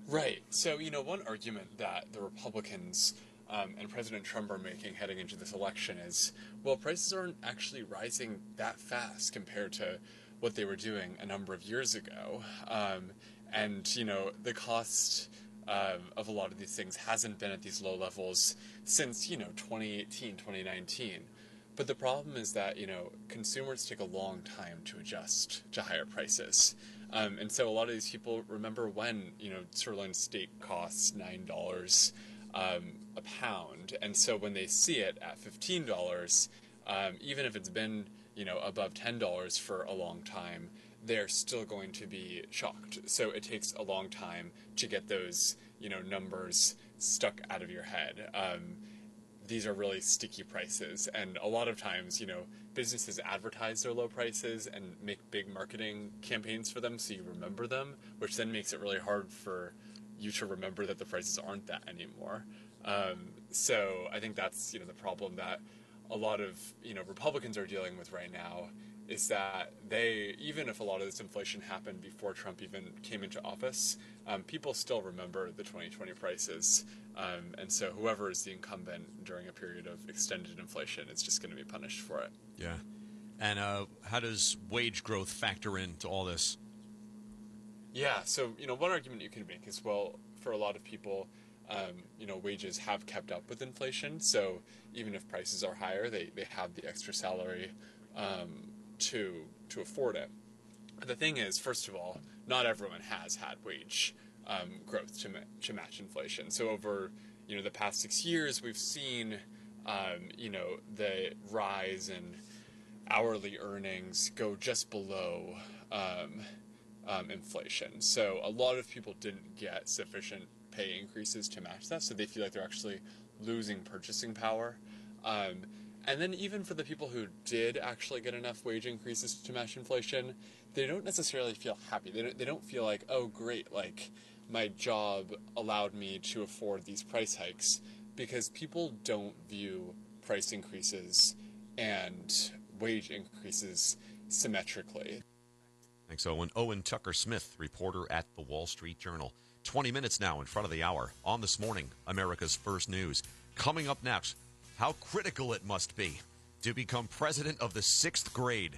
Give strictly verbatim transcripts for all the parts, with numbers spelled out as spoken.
Right. So, you know, one argument that the Republicans um, and President Trump are making heading into this election is, well, prices aren't actually rising that fast compared to what they were doing a number of years ago. Um, and, you know, the cost um, of a lot of these things hasn't been at these low levels since, you know, twenty eighteen, twenty nineteen. But the problem is that, you know, consumers take a long time to adjust to higher prices. Um, and so a lot of these people remember when, you know, sirloin steak costs nine dollars um, a pound. And so when they see it at fifteen dollars, um, even if it's been, you know, above ten dollars for a long time, they're still going to be shocked. So it takes a long time to get those, you know, numbers stuck out of your head. Um, these are really sticky prices, and a lot of times, you know, businesses advertise their low prices and make big marketing campaigns for them so you remember them, which then makes it really hard for you to remember that the prices aren't that anymore. Um, so I think that's, you know, the problem that a lot of, you know, Republicans are dealing with right now, is that they, even if a lot of this inflation happened before Trump even came into office, um, people still remember the twenty twenty prices. Um, and so whoever is the incumbent during a period of extended inflation is just going to be punished for it. Yeah. And uh, how does wage growth factor into all this? Yeah, so, you know, one argument you can make is, well, for a lot of people, um, you know, wages have kept up with inflation. So even if prices are higher, they, they have the extra salary um, to to afford it. But the thing is, first of all, not everyone has had wage um, growth to, ma- to match inflation. So over, you know, the past six years, we've seen, um, you know, the rise in hourly earnings go just below um, um, inflation. So a lot of people didn't get sufficient pay increases to match that, so they feel like they're actually losing purchasing power. Um, And then even for the people who did actually get enough wage increases to match inflation, they don't necessarily feel happy. They don't, they don't feel like, oh, great, like my job allowed me to afford these price hikes, because people don't view price increases and wage increases symmetrically. Thanks, Owen. Owen Tucker-Smith, reporter at the Wall Street Journal. twenty minutes now in front of the hour on This Morning, America's First News. Coming up next, how critical it must be to become president of the sixth grade.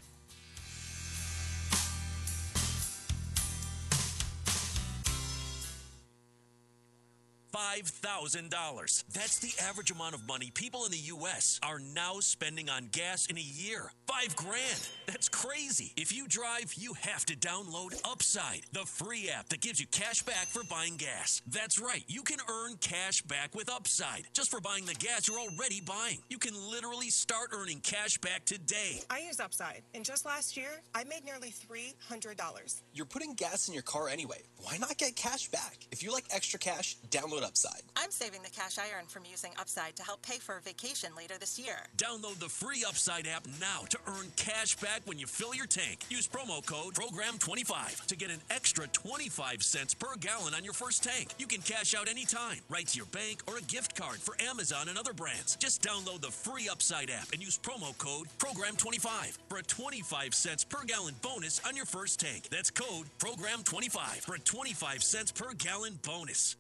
five thousand dollars. That's the average amount of money people in the U S are now spending on gas in a year. Five grand. That's crazy. If you drive, you have to download Upside, the free app that gives you cash back for buying gas. That's right. You can earn cash back with Upside just for buying the gas you're already buying. You can literally start earning cash back today. I use Upside, and just last year, I made nearly three hundred dollars. You're putting gas in your car anyway. Why not get cash back? If you like extra cash, download Upside. I'm saving the cash I earn from using Upside to help pay for a vacation later this year. Download the free Upside app now to earn cash back when you fill your tank. Use promo code program twenty-five to get an extra twenty-five cents per gallon on your first tank. You can cash out anytime, right to your bank or a gift card for Amazon and other brands. Just download the free Upside app and use promo code program twenty-five for a twenty-five cents per gallon bonus on your first tank. That's code program twenty-five for a twenty-five cents per gallon bonus.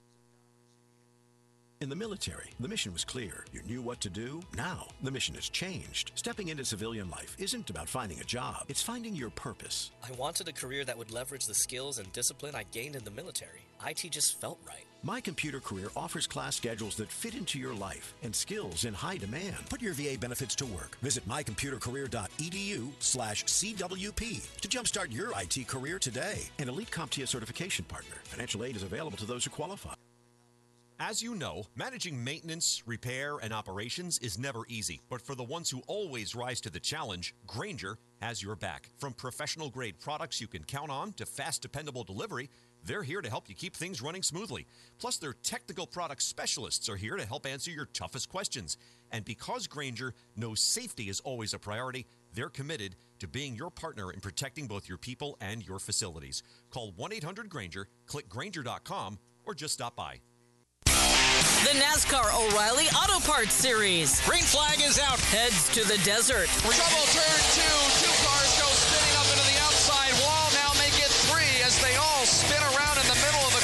In the military, the mission was clear. You knew what to do. Now, the mission has changed. Stepping into civilian life isn't about finding a job. It's finding your purpose. I wanted a career that would leverage the skills and discipline I gained in the military. I T just felt right. My Computer Career offers class schedules that fit into your life and skills in high demand. Put your V A benefits to work. Visit mycomputercareer.edu slash CWP to jumpstart your I T career today. An Elite CompTIA certification partner. Financial aid is available to those who qualify. As you know, managing maintenance, repair, and operations is never easy. But for the ones who always rise to the challenge, Grainger has your back. From professional-grade products you can count on to fast, dependable delivery, they're here to help you keep things running smoothly. Plus, their technical product specialists are here to help answer your toughest questions. And because Grainger knows safety is always a priority, they're committed to being your partner in protecting both your people and your facilities. Call one eight hundred Grainger, click Grainger dot com, or just stop by. The NASCAR O'Reilly Auto Parts Series. Green flag is out. Heads to the desert. Trouble turn two. Two cars go spinning up into the outside wall. Now make it three as they all spin